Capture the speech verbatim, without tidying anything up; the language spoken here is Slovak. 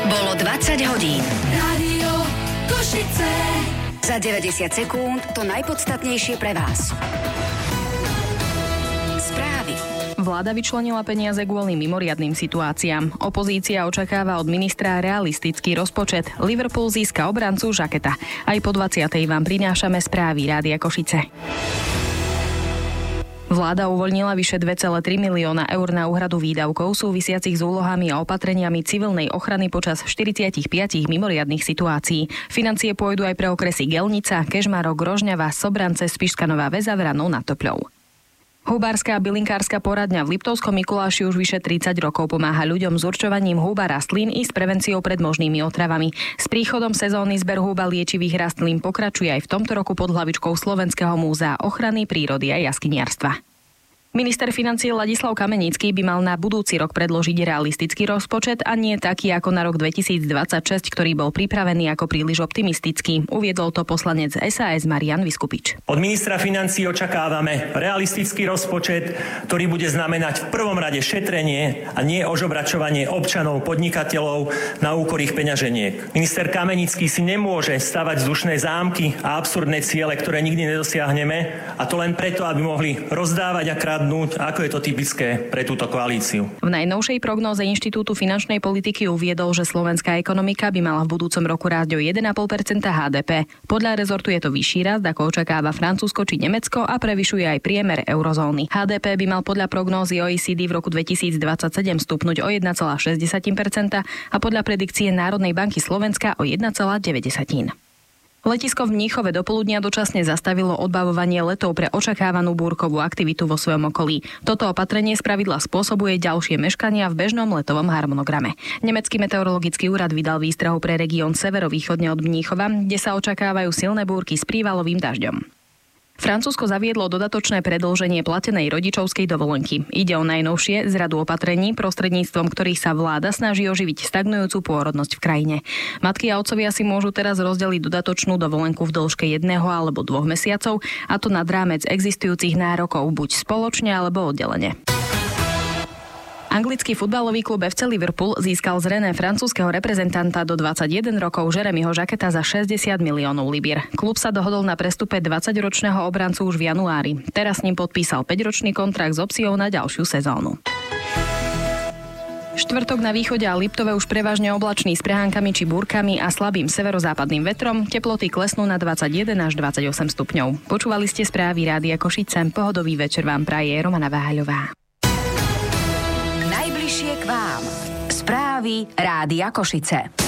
Bolo dvadsať hodín. Rádio Košice. Za deväťdesiat sekúnd to najpodstatnejšie pre vás. Správy. Vláda vyčlenila peniaze kvôli mimoriadnym situáciám. Opozícia očakáva od ministra realistický rozpočet. Liverpool získa obrancu Žaketa. Aj po dvadsiatej vám prinášame správy Rádia Košice. Vláda uvoľnila vyše dva celé tri milióna eur na úhradu výdavkov súvisiacich s úlohami a opatreniami civilnej ochrany počas štyridsaťpäť mimoriadnych situácií. Financie pôjdu aj pre okresy Gelnica, Kežmarok, Rožňava, Sobrance, Spišská Nová Väza, Vranov nad Topľou. Hubárska a bylinkárska poradňa v Liptovskom Mikuláši už vyše tridsať rokov pomáha ľuďom s určovaním húba rastlín i s prevenciou pred možnými otravami. S príchodom sezóny zber húba liečivých rastlín pokračuje aj v tomto roku pod hlavičkou Slovenského múzea ochrany prírody a jaskyniarstva. Minister financií Ladislav Kamenický by mal na budúci rok predložiť realistický rozpočet a nie taký ako na rok dvetisícdvadsaťšesť, ktorý bol pripravený ako príliš optimistický. Uviedol to poslanec es a es Marian Vyskupič. Od ministra financií očakávame realistický rozpočet, ktorý bude znamenať v prvom rade šetrenie a nie ožobračovanie občanov, podnikateľov na úkor ich peňaženiek. Minister Kamenický si nemôže stavať vzdušné zámky a absurdné ciele, ktoré nikdy nedosiahneme, a to len preto, aby mohli rozdávať a krádnuť, ako je to typické pre túto koalíciu. V najnovšej prognóze Inštitútu finančnej politiky uviedol, že slovenská ekonomika by mala v budúcom roku rásť o jeden celá päť percenta há dé pé. Podľa rezortu je to vyšší rast, ako očakáva Francúzsko či Nemecko, a prevyšuje aj priemer eurozóny. há dé pé by mal podľa prognózy ó é cé dé v roku dvetisícdvadsaťsedem stupnúť o jeden celá šesť percenta a podľa predikcie Národnej banky Slovenska o jeden celá deväť percenta. Letisko v Mníchove dopoludnia dočasne zastavilo odbavovanie letov pre očakávanú búrkovú aktivitu vo svojom okolí. Toto opatrenie spravidla spôsobuje ďalšie meškania v bežnom letovom harmonograme. Nemecký meteorologický úrad vydal výstrahu pre región severovýchodne od Mníchova, kde sa očakávajú silné búrky s prívalovým dažďom. Francúzsko zaviedlo dodatočné predĺženie platenej rodičovskej dovolenky. Ide o najnovšie z radu opatrení, prostredníctvom ktorých sa vláda snaží oživiť stagnujúcu pôrodnosť v krajine. Matky a otcovia si môžu teraz rozdeliť dodatočnú dovolenku v dĺžke jedného alebo dvoch mesiacov, a to nad rámec existujúcich nárokov, buď spoločne alebo oddelene. Anglický futbalový klub ef cé Liverpool získal z Rennes francúzskeho reprezentanta do dvadsaťjeden rokov Jeremyho Žaketa za šesťdesiat miliónov libier. Klub sa dohodol na prestupe dvadsaťročného obrancu už v januári. Teraz s ním podpísal päťročný kontrakt s opciou na ďalšiu sezónu. Štvrtok na východe a Liptove už prevažne oblačný s prehánkami či búrkami a slabým severozápadným vetrom. Teploty klesnú na dvadsaťjeden až dvadsaťosem stupňov. Počúvali ste správy Rádia Košice. Pohodový večer vám praje Romana Váhaľová. Najbližšie k vám. Správy Rádia Košice.